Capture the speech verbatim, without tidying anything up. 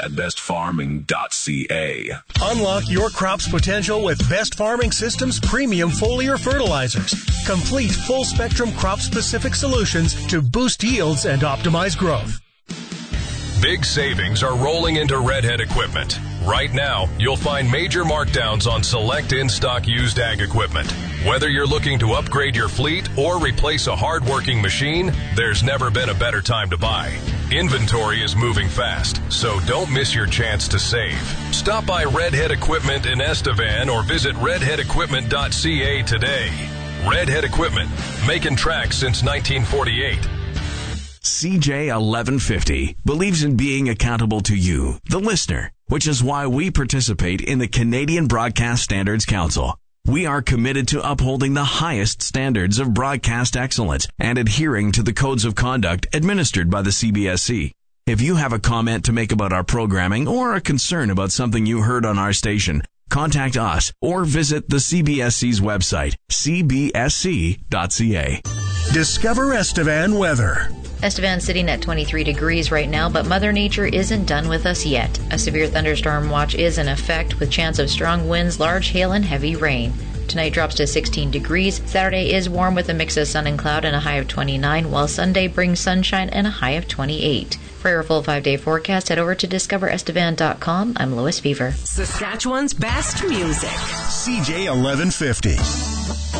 at best farming dot c a. Unlock your crop's potential with Best Farming Systems premium foliar fertilizers. Complete full-spectrum crop-specific solutions to boost yields and optimize growth. Big savings are rolling into Redhead Equipment. Right now, you'll find major markdowns on select in-stock used ag equipment. Whether you're looking to upgrade your fleet or replace a hard-working machine, there's never been a better time to buy. Inventory is moving fast, so don't miss your chance to save. Stop by Redhead Equipment in Estevan or visit redhead equipment dot c a today. Redhead Equipment, making tracks since nineteen forty-eight. C J eleven fifty believes in being accountable to you, the listener, which is why we participate in the Canadian Broadcast Standards Council. We are committed to upholding the highest standards of broadcast excellence and adhering to the codes of conduct administered by the C B S C. If you have a comment to make about our programming or a concern about something you heard on our station, contact us or visit the C B S C's website, c b s c dot c a. Discover Estevan weather. Estevan sitting at twenty-three degrees right now, but Mother Nature isn't done with us yet. A severe thunderstorm watch is in effect with chance of strong winds, large hail, and heavy rain. Tonight drops to sixteen degrees. Saturday is warm with a mix of sun and cloud and a high of twenty-nine, while Sunday brings sunshine and a high of twenty-eight. For your full five-day forecast, head over to discover estevan dot com. I'm Lois Fever. Saskatchewan's best music. C J eleven fifty.